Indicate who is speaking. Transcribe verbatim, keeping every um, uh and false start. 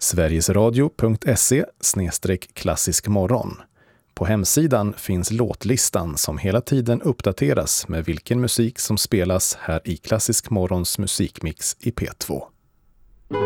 Speaker 1: sverigesradio punkt se slash klassisk morgon. På hemsidan finns låtlistan som hela tiden uppdateras med vilken musik som spelas här i Klassisk morgons musikmix i P två.